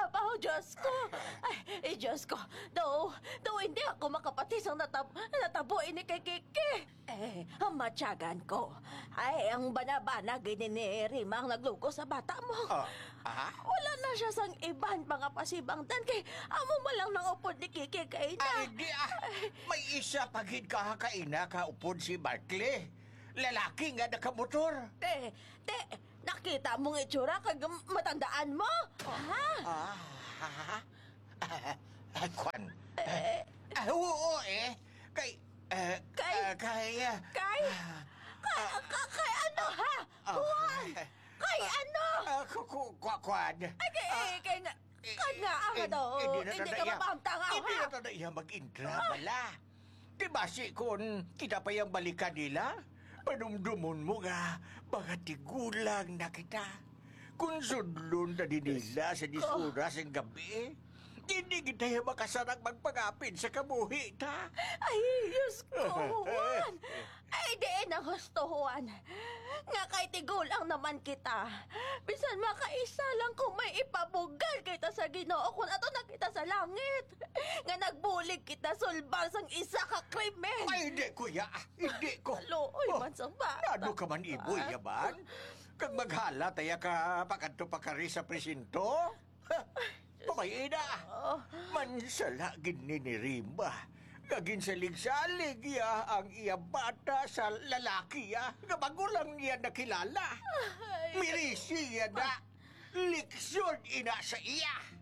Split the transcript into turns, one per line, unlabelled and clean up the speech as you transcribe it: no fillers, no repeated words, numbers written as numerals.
trabaho, Diyos ko. Ay, Diyos ko. Daw hindi ako makapatis ang natabuin ni kay Kiki. Ang matyagan ko. Ay, ang banabana gini Rima ang nagluko sa bata mo. Wala na siya sang iban mga pasibangtan kay amo mo lang nang upod ni Kiki kay na.
Ay, di May isa pagid kaina ka upod si Barkley. Lalaki nga nakamotor.
Te, nakita mong itsura kag matandaan mo?
Kwan. Oo Kay
ano ha? Juan! Kay ano?
Kwan.
Kay nga ang hindi ka mapamtangaw ha?
Hindi na tada iya mag-intra bala. Diba si kun kita pa yung balikan nila? Panumdumon mo nga, mga tigulang na kita. Kung sudlon na dinila sa disura sa gabi, hindi kita yung makasarang magpagapin sa kamuhi ta.
Ay, Diyos ko, Juan. Ay, di na gusto, Juan. Nga kay tigulang naman kita. Bisan makaisa lang kung may ipabugal kita sa Ginoo kung ato na kita sa langit. Nga nagbulig kita sulbal sang isa ka krimen.
Ay, hindi, kuya. Hindi ko.
Luoy man sang bata.
Ano ka man iboy, yaman? Kag maghala, taya ka pakanto pakari sa presinto? Pamayina. Mansala gini ni Rima. Gagin salig-salig ya ang iya bata sa lalaki ya. Nga bago lang niya nakilala. Mirisi ya na. Liksyon ina sa iya.